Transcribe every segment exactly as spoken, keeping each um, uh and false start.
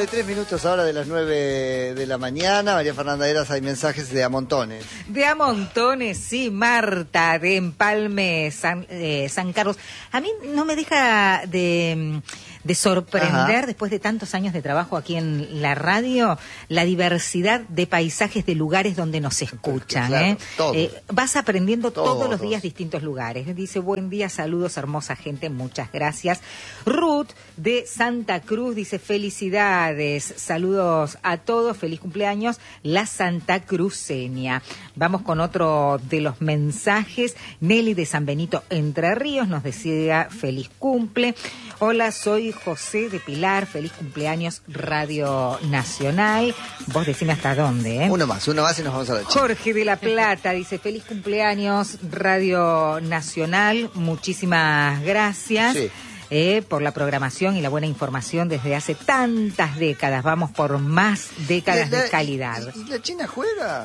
cincuenta y tres minutos ahora de las nueve de la mañana. María Fernanda Heras, hay mensajes de a montones. De a montones, sí. Marta, de Empalme, San, eh, San Carlos. A mí no me deja de... de sorprender, Ajá. después de tantos años de trabajo aquí en la radio, la diversidad de paisajes, de lugares donde nos escuchan. Claro, ¿eh? todos. Eh, vas aprendiendo todos. todos los días distintos lugares. Dice, buen día, saludos, hermosa gente, muchas gracias. Ruth, de Santa Cruz, dice, felicidades, saludos a todos, feliz cumpleaños, la Santa Cruceña. Vamos con otro de los mensajes. Nelly, de San Benito, Entre Ríos, nos decía, feliz cumple. Hola, soy José de Pilar, feliz cumpleaños Radio Nacional. Vos decime hasta dónde, ¿eh? Uno más, uno más y nos vamos a la chica. Jorge de La Plata dice, feliz cumpleaños Radio Nacional, muchísimas gracias. Sí. Eh, por la programación y la buena información desde hace tantas décadas. Vamos por más décadas la, de calidad. ¿Y la China juega?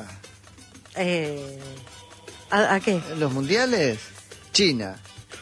Eh, ¿a, ¿A qué? ¿En los mundiales? China.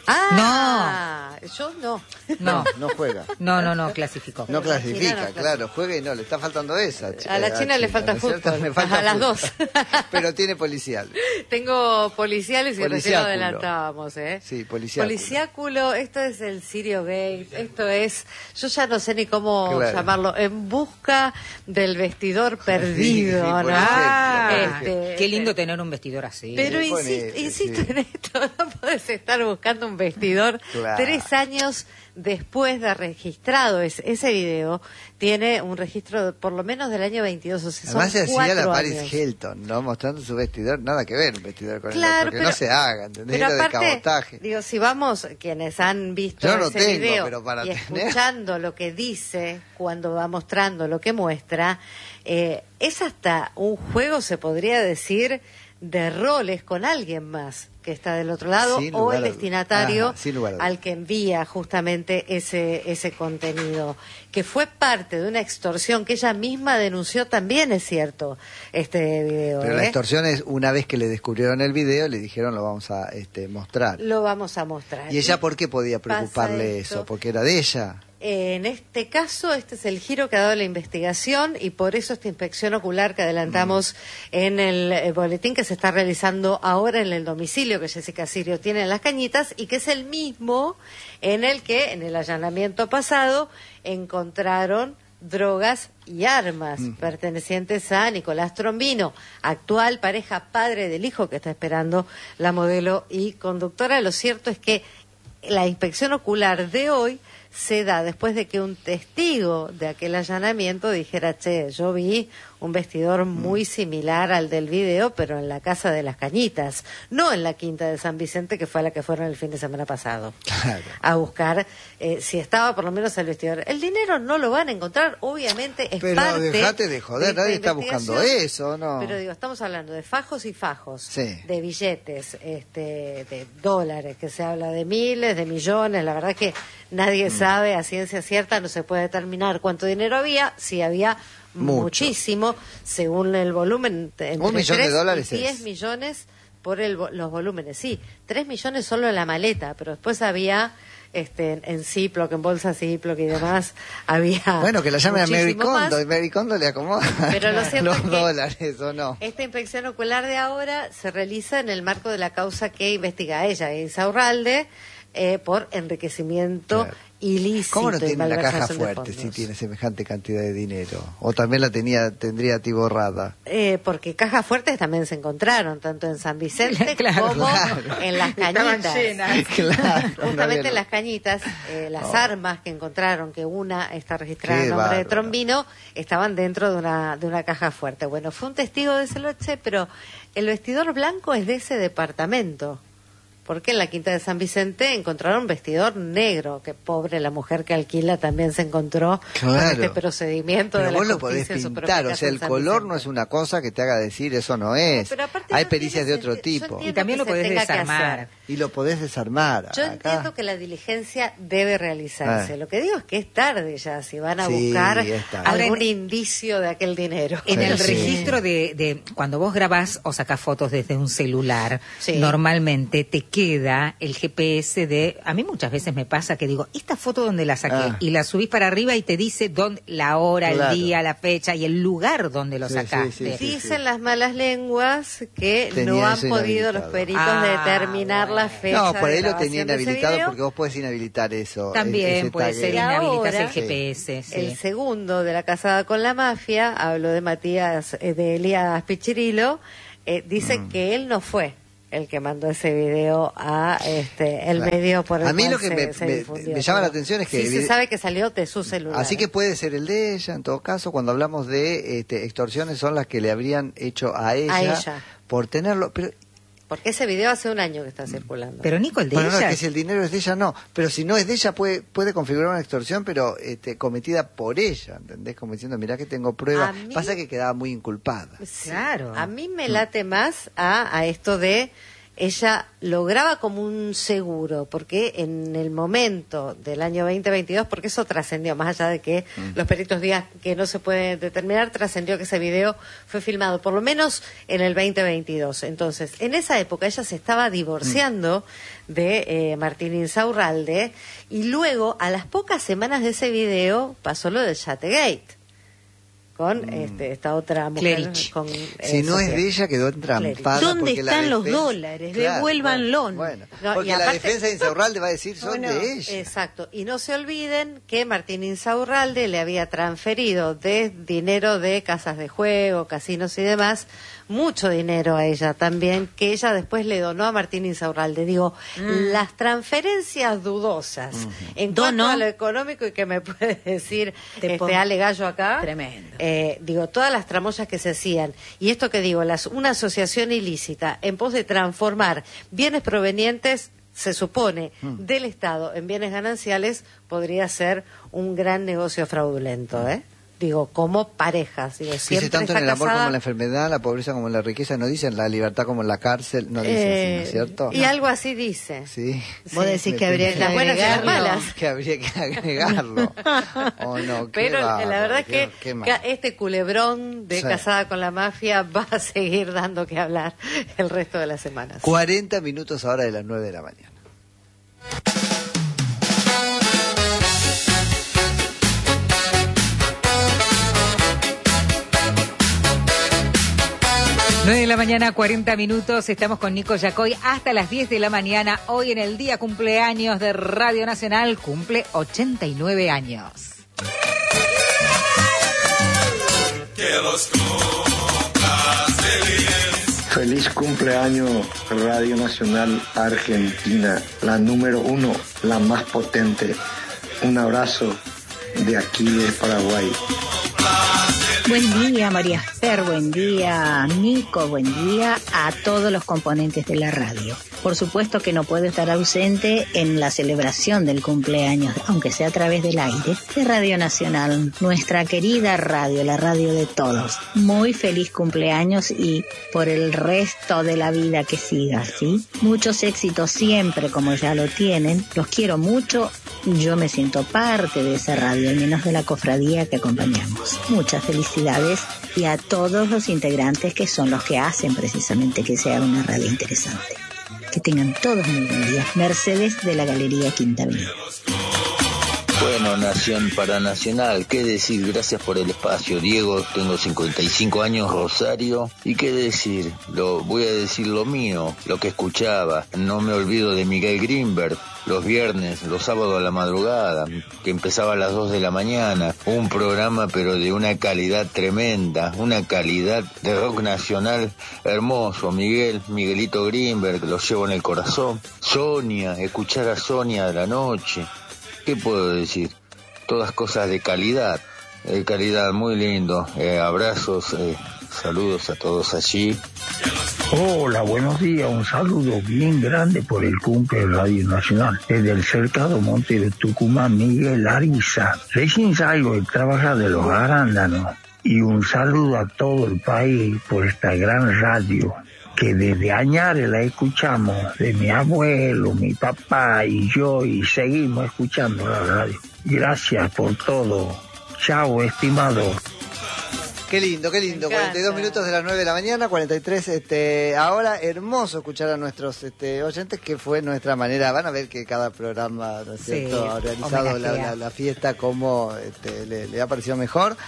Ah, no. Yo no. No, no juega. No, no, no, clasificó. No clasifica, no clasifica. Claro, juega y no, le está faltando esa. A la China, a le falta ¿no fútbol, me falta a las fútbol. dos. Pero tiene policial. Tengo policiales y recién lo Policiáculo. adelantábamos, ¿eh? Sí, policiáculo. Policiáculo, esto es el Sirio Gate, esto es, yo ya no sé ni cómo Claro. llamarlo, en busca del vestidor perdido, Sí, sí, ¿no? por Ah, ejemplo, Este, qué lindo tener un vestidor así. Pero Sí, insisto, ponele, insisto sí. en esto, no podés estar buscando un vestidor. Claro. Tres años después de registrado ese, ese video, tiene un registro de, por lo menos del año veintidós, o sea, Además se son hacía cuatro la Paris años. Hilton, ¿no? Mostrando su vestidor, nada que ver un vestidor con Claro, el otro, que pero- no se haga, ¿entendés? Pero Era de aparte, cabotaje. digo, si vamos, quienes han visto Yo no ese tengo, video pero para y tener. escuchando lo que dice cuando va mostrando lo que muestra, eh, es hasta un juego, se podría decir, de roles con alguien más que está del otro lado, Sin o lugar el a- destinatario Ajá, sin lugar a dudas. al que envía justamente ese ese contenido, que fue parte de una extorsión que ella misma denunció también, es cierto, este video. Pero ¿eh? la extorsión es, una vez que le descubrieron el video, le dijeron lo vamos a este, mostrar. Lo vamos a mostrar. ¿Y ella por qué podía pasa preocuparle esto. eso? Porque era de ella. En este caso, este es el giro que ha dado la investigación y por eso esta inspección ocular que adelantamos mm. en el, el boletín que se está realizando ahora en el domicilio que Jessica Sirio tiene en Las Cañitas y que es el mismo en el que en el allanamiento pasado encontraron drogas y armas mm. pertenecientes a Nicolás Trombino, actual pareja padre del hijo que está esperando la modelo y conductora. Lo cierto es que la inspección ocular de hoy se da después de que un testigo de aquel allanamiento dijera, che, yo vi un vestidor muy similar al del video, pero en la casa de Las Cañitas, no en la quinta de San Vicente, que fue a la que fueron el fin de semana pasado, Claro. a buscar eh, si estaba por lo menos el vestidor. El dinero no lo van a encontrar, obviamente es Pero parte dejate de joder, esta nadie está buscando investigación, eso, ¿no? Pero digo, estamos hablando de fajos y fajos, Sí. de billetes, este, de dólares, que se habla de miles, de millones, la verdad que nadie Mm. sabe a ciencia cierta, no se puede determinar cuánto dinero había, si había Mucho. muchísimo, según el volumen, entre Un millón de tres dólares y diez es. millones por el, vo- los volúmenes, sí, tres millones solo en la maleta, pero después había este en, en Ziploc, en bolsa Ziploc y demás, había Bueno, que la llamen a Mary muchísimo más. Kondo, y Mary Kondo le acomoda Pero lo cierto los es que dólares, ¿o no? Esta inspección ocular de ahora se realiza en el marco de la causa que investiga a ella, Insaurralde, eh, por enriquecimiento Claro. ilícito. ¿Cómo no y tiene la caja malversación de fuerte si fondos. tiene semejante cantidad de dinero? ¿O también la tenía tendría atiborrada? Eh, porque cajas fuertes también se encontraron, tanto en San Vicente Claro, como claro. en Las Estaban Cañitas. llenas. Claro, no Justamente había- en Las Cañitas, eh, las Oh. armas que encontraron, que una está registrada Qué en nombre de bárbaro. Trombino, estaban dentro de una, de una caja fuerte. Bueno, fue un testigo de ese loche, pero el vestidor blanco es de ese departamento. Porque en la quinta de San Vicente encontraron un vestidor negro, que pobre la mujer que alquila también se encontró con Claro. este procedimiento Pero de la vos lo podés justicia en su propia pintar, o casa sea, en el San color Vicente. no es una cosa que te haga decir eso no es. pero aparte Hay no pericias de tiene otro sentido. Yo tipo. entiendo Y también que lo se podés tenga que desarmar. hacer. Y lo podés desarmar. Yo Acá. entiendo que la diligencia debe realizarse. Ah. Lo que digo es que es tarde ya, si van a Sí, buscar es tarde. algún Ahora, en- indicio de aquel dinero. En Sí, el sí. registro de, de cuando vos grabás o sacás fotos desde un celular, Sí. normalmente te queda el G P S de... A mí muchas veces me pasa que digo, ¿esta foto dónde la saqué? Ah. Y la subís para arriba y te dice dónde, la hora, Claro. el día, la fecha y el lugar donde lo Sí, sacaste. sí, sí, sí. Dicen las malas lenguas que Tenía no han eso podido inhabilitado. los peritos Ah, determinar la bueno. fecha. No, por ahí de lo grabación tenían de ese habilitado video. porque vos podés inhabilitar eso. También ese puede tag. ser Y inhabilitas el ahora, G P S. Sí. El segundo de la casada con la mafia, hablo de Matías, eh, de Elías Pichirilo, eh, dice Mm. que él no fue el que mandó ese video a este el Claro. medio por el A mí cual lo que se- me- se me- difundió. me llama la Pero atención es que sí se evide- sabe que salió de su celular. Así que puede ser el de ella, en todo caso, cuando hablamos de este, extorsiones son las que le habrían hecho a ella, A ella. por tenerlo. Pero, Porque ese video hace un año que está circulando. Pero Nico, el de bueno, no, ella... es que si el dinero es de ella, no. Pero si no es de ella, puede, puede configurar una extorsión, pero este, cometida por ella, ¿entendés? Como diciendo, mirá que tengo pruebas. A mí- Pasa que quedaba muy inculpada. Sí. Claro. A mí me late más a, a esto de ella lo graba como un seguro, porque en el momento del año veinte veintidós, porque eso trascendió, más allá de que los peritos digan que no se puede determinar, trascendió que ese video fue filmado, por lo menos en el veinte veintidós. Entonces, en esa época ella se estaba divorciando de eh, Martín Insaurralde, y luego, a las pocas semanas de ese video, pasó lo del Chategate. Con este, esta otra mujer. Clerici. Con, Si eh, no es Sofía. de ella, quedó entrampada. ¿Dónde porque la están los defensa- dólares? Devuélvanlo. Bueno, bueno. No, y porque la aparte- defensa de Insaurralde va a decir son Bueno, de ella. Exacto. Y no se olviden que Martín Insaurralde le había transferido de dinero de casas de juego, casinos y demás, mucho dinero a ella también, que ella después le donó a Martín Insaurralde. Digo, las transferencias dudosas en cuanto Dono. a lo económico, y que me puede decir Te este pongo- Ale Gallo acá. Tremendo. Eh, digo, todas las tramoyas que se hacían, y esto que digo, las, una asociación ilícita en pos de transformar bienes provenientes, se supone, del Estado en bienes gananciales, podría ser un gran negocio fraudulento, ¿eh? Digo, como parejas. Digo, Dice siempre tanto en está el amor casada- como en la enfermedad, la pobreza como en la riqueza, no dicen la libertad como en la cárcel, no dicen Eh, así, ¿no es cierto? Y algo así dice. Sí. Vos decís que habría que Las buenas y las agregarlo. malas. Que habría que agregarlo. Oh, no, qué Pero bárbaro, la verdad es qué- que qué mal. ca- este culebrón de Sí. casada con la mafia va a seguir dando que hablar el resto de las semanas. cuarenta minutos ahora de las nueve de la mañana. nueve de la mañana, cuarenta minutos, estamos con Nico Yacoy hasta las diez de la mañana. Hoy en el día cumpleaños de Radio Nacional, cumple ochenta y nueve años. Feliz cumpleaños Radio Nacional Argentina, la número uno, la más potente. Un abrazo de aquí de Paraguay. Buen día, María Esther, buen día, Nico, buen día a todos los componentes de la radio. Por supuesto que no puedo estar ausente en la celebración del cumpleaños, aunque sea a través del aire, de Radio Nacional, nuestra querida radio, la radio de todos. Muy feliz cumpleaños y por el resto de la vida que siga, ¿sí? Muchos éxitos siempre, como ya lo tienen. Los quiero mucho. Yo me siento parte de esa radio, al menos de la cofradía que acompañamos. Muchas felicidades y a todos los integrantes que son los que hacen precisamente que sea una radio interesante. Que tengan todos muy buen día. Mercedes de la Galería Quinta Avenida. Bueno, Nación para Nacional, qué decir, gracias por el espacio, Diego, tengo cincuenta y cinco años, Rosario, y qué decir, lo voy a decir lo mío, lo que escuchaba, no me olvido de Miguel Greenberg, los viernes, los sábados a la madrugada, que empezaba a las dos de la mañana, un programa pero de una calidad tremenda, una calidad de rock nacional hermoso, Miguel, Miguelito Greenberg, lo llevo en el corazón, Sonia, escuchar a Sonia de la noche. ¿Qué puedo decir? Todas cosas de calidad, de calidad, muy lindo. Eh, abrazos, eh, saludos a todos allí. Hola, buenos días. Un saludo bien grande por el cumple de Radio Nacional. Desde el cercado monte de Tucumán, Miguel Ariza. Recién salgo de trabajar de los arándanos. Y un saludo a todo el país por esta gran radio, que desde Añares la escuchamos, de mi abuelo, mi papá y yo, y seguimos escuchando la radio. Gracias por todo. Chao, estimado. Qué lindo, qué lindo. Me cuarenta y dos encanta. minutos de las nueve de la mañana, cuarenta y tres este, ahora. Hermoso escuchar a nuestros este, oyentes, que fue nuestra manera. Van a ver que cada programa, ¿no es Sí, cierto?, ha organizado la, homenajea. la, la fiesta como este, le, le ha parecido mejor.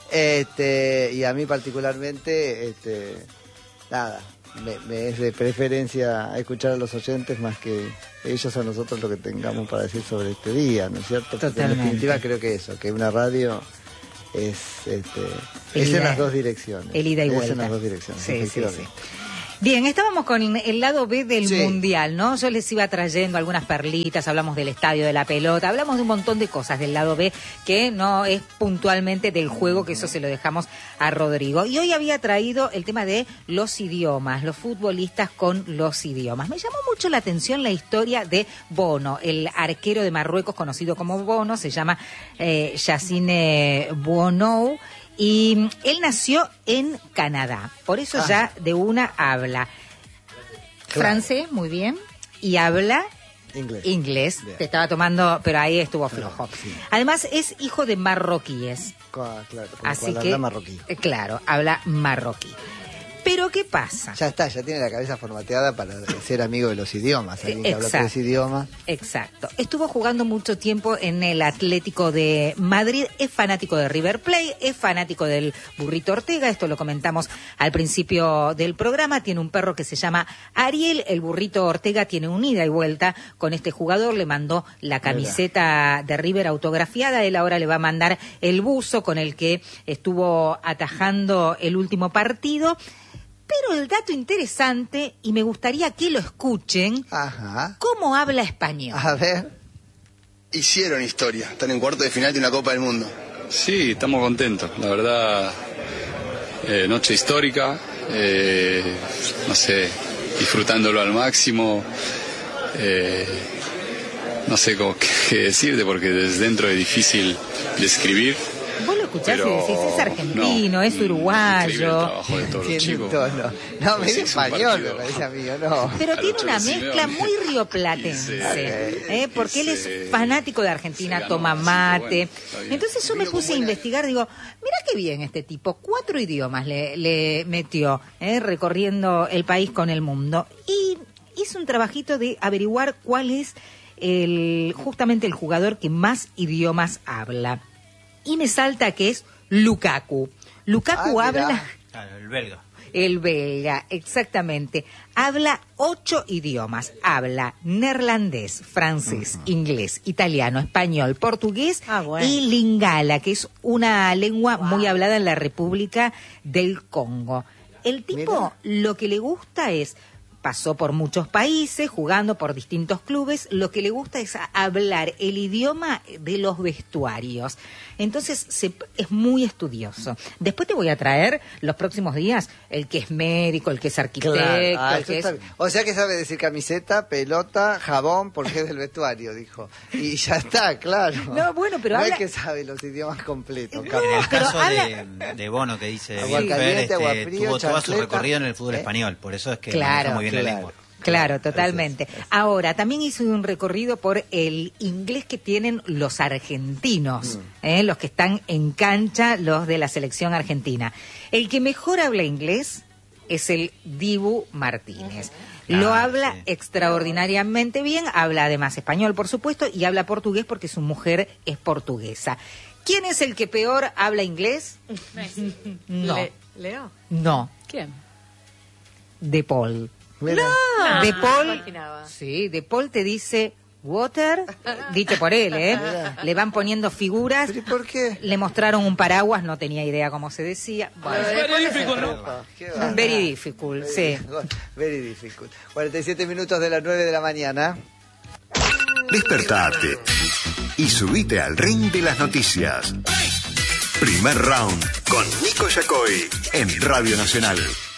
Este, y a mí particularmente, este, nada, me, me es de preferencia escuchar a los oyentes más que ellos a nosotros lo que tengamos para decir sobre este día, ¿no es cierto? Porque Totalmente. en definitiva creo que eso, que una radio es, este, El es ida- en las dos direcciones. el ida y Es vuelta. en las dos direcciones, Sí, sí, efectivamente. sí. Bien, estábamos con el lado B del Sí. Mundial, ¿no? Yo les iba trayendo algunas perlitas, hablamos del estadio de la pelota, hablamos de un montón de cosas del lado B que no es puntualmente del juego, que eso se lo dejamos a Rodrigo. Y hoy había traído el tema de los idiomas, los futbolistas con los idiomas. Me llamó mucho la atención la historia de Bono, el arquero de Marruecos conocido como Bono, se llama eh, Yassine Bounou. Y él nació en Canadá, por eso Ah. ya de una habla Claro. francés, muy bien, y habla Inglés. inglés. Bien. Te estaba tomando, pero ahí estuvo flojo. sí. Además es hijo de marroquíes, Co- Claro, con lo así cual que habla marroquí. eh, claro, habla marroquí. Pero ¿qué pasa? Ya está, ya tiene la cabeza formateada para ser amigo de los idiomas. Alguien que habla Exacto. tres idiomas. Exacto. Estuvo jugando mucho tiempo en el Atlético de Madrid, es fanático de River Plate, es fanático del Burrito Ortega, esto lo comentamos al principio del programa, tiene un perro que se llama Ariel, el Burrito Ortega tiene un ida y vuelta con este jugador, le mandó la camiseta de River autografiada, él ahora le va a mandar el buzo con el que estuvo atajando el último partido. Pero el dato interesante, y me gustaría que lo escuchen, Ajá. ¿cómo habla español? A ver. Hicieron historia, están en cuarto de final de una Copa del Mundo. Sí, estamos contentos, la verdad, eh, noche histórica, eh, no sé, disfrutándolo al máximo, eh, no sé cómo, qué, qué decirte porque desde dentro es difícil describir. Vos lo escuchás Pero y decís, es argentino, no, es increíble el uruguayo, trabajo de todos los Tiene un chicos. tono. No, Pues medio sí, es un español, me partido. parece a mí, ¿o no? pero A tiene los una Cholo mezcla Simeone. muy rioplatense, Y se- ¿eh? porque él y es se- fanático de Argentina, se ganó, toma así que mate. bueno, está bien. Entonces yo me puse a investigar, digo, mira qué bien este tipo, cuatro idiomas le, le metió, ¿eh? recorriendo el país con el mundo. Y hizo un trabajito de averiguar cuál es el justamente el jugador que más idiomas habla. Y me salta que es Lukaku. Lukaku Ah, mirá. habla... Claro, el belga. El belga, exactamente. Habla ocho idiomas. Habla neerlandés, francés, inglés, italiano, español, portugués Ah, bueno. y lingala, que es una lengua muy hablada en la República del Congo. El tipo lo que le gusta es... Pasó por muchos países, jugando por distintos clubes. Lo que le gusta es a- hablar el idioma de los vestuarios. Entonces se, es muy estudioso. Después te voy a traer los próximos días el que es médico, el que es arquitecto, Claro. Ah, el eso que está es... bien. O sea que sabe decir camiseta, pelota, jabón, porque es del vestuario, dijo. Y ya está, claro. No, bueno, pero no habla- es que sabe los idiomas completos. No, capaz. En el pero caso habla- de, de Bono, que dice Agua bien Fer, caliente, agua este, fría, tuvo todo su chancleta. recorrido en el fútbol ¿Eh? español, por eso es que Claro, maneja muy bien la claro. lengua. Claro, totalmente. Ahora, también hizo un recorrido por el inglés que tienen los argentinos, ¿eh? Los que están en cancha, los de la selección argentina. El que mejor habla inglés es el Dibu Martínez. Lo Ah, habla sí. extraordinariamente bien, habla además español, por supuesto, y habla portugués porque su mujer es portuguesa. ¿Quién es el que peor habla inglés? No, Le- ¿Leo? no, ¿Quién? De Paul. Mira. De Paul, imaginaba. sí, De Paul te dice water, dicho por él, ¿eh? Mira. Le van poniendo figuras. ¿Pero y por qué? Le mostraron un paraguas, no tenía idea cómo se decía. Bueno, Opa, qué va. very difficult, sí. Very difficult. cuarenta y siete minutos de las nueve de la mañana. Despertate y subite al ring de las noticias. Primer round con Nico Yacoy en Radio Nacional.